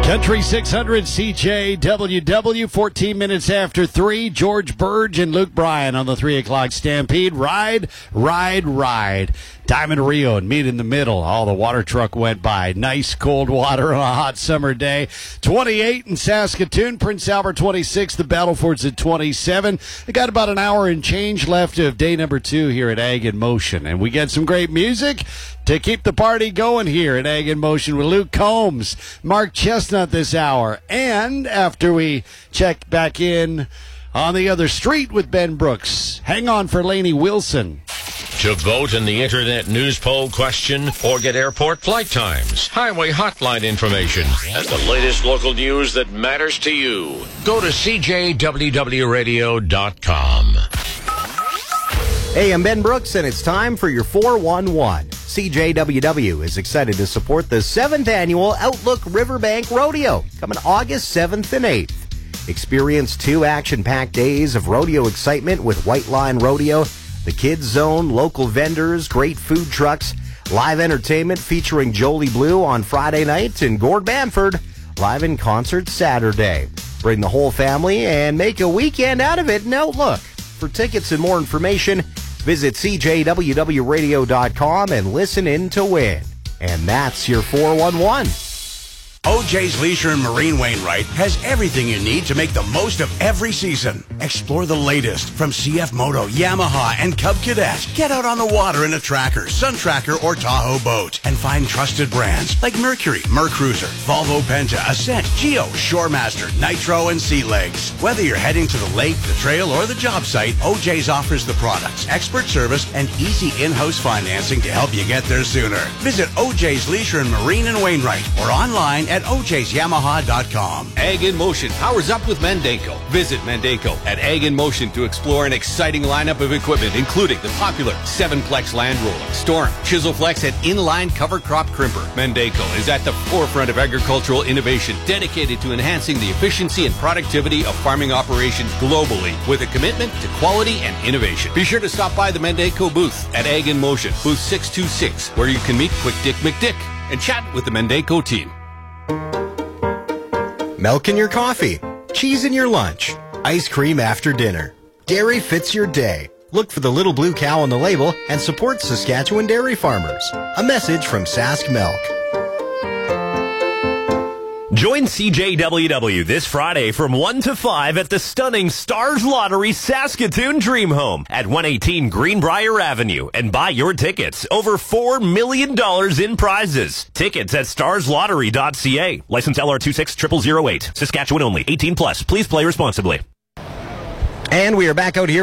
Country 600 CJWW, 14 minutes after 3. George Burge and Luke Bryan on the 3 o'clock Stampede. Ride, ride, ride. Diamond Rio and meet in the middle. Oh, the water truck went by. Nice cold water on a hot summer day. 28 in Saskatoon. Prince Albert 26. The Battleford's at 27. We got about an hour and change left of day number 2 here at Ag in Motion. And we get some great music to keep the party going here at Ag in Motion with Luke Combs, Mark Chestnut this hour. And after we check back in on the other street with Ben Brooks, hang on for Lainey Wilson. To vote in the Internet News Poll question or get airport flight times, highway hotline information, and the latest local news that matters to you, go to CJWWRadio.com. Hey, I'm Ben Brooks, and it's time for your 411. CJWW is excited to support the 7th annual Outlook Riverbank Rodeo, coming August 7th and 8th. Experience 2 action-packed days of rodeo excitement with White Line Rodeo, the Kids Zone, local vendors, great food trucks, live entertainment featuring Jolie Blue on Friday night, and Gord Bamford live in concert Saturday. Bring the whole family and make a weekend out of it in Outlook. For tickets and more information, visit CJWWRadio.com and listen in to win. And that's your 411. OJ's Leisure and Marine Wainwright has everything you need to make the most of every season. Explore the latest from CF Moto, Yamaha, and Cub Cadet. Get out on the water in a Tracker, Sun Tracker, or Tahoe boat and find trusted brands like Mercury, Mercruiser, Volvo Penta, Ascent, Geo, Shoremaster, Nitro, and Sea Legs. Whether you're heading to the lake, the trail, or the job site, OJ's offers the products, expert service, and easy in-house financing to help you get there sooner. Visit OJ's Leisure and Marine and Wainwright or online at ojsyamaha.com. Ag in Motion powers up with Mandako. Visit Mandako at Ag in Motion to explore an exciting lineup of equipment, including the popular 7-Plex Land Roller, Storm, Chiselflex, and inline cover crop crimper. Mandako is at the forefront of agricultural innovation, dedicated to enhancing the efficiency and productivity of farming operations globally with a commitment to quality and innovation. Be sure to stop by the Mandako booth at Ag in Motion, booth 626, where you can meet Quick Dick McDick and chat with the Mandako team. Milk in your coffee, cheese in your lunch, ice cream after dinner. Dairy fits your day. Look for the little blue cow on the label and support Saskatchewan dairy farmers. A message from Sask Milk. Join CJWW this Friday from 1 to 5 at the stunning Stars Lottery Saskatoon Dream Home at 118 Greenbrier Avenue and buy your tickets. Over $4 million in prizes. Tickets at starslottery.ca. License LR26008. Saskatchewan only. 18 plus. Please play responsibly. And we are back out here